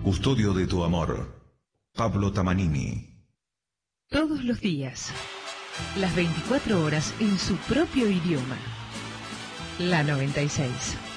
custodio de tu amor. Pablo Tamanini. Todos los días, las 24 horas en su propio idioma. La 96.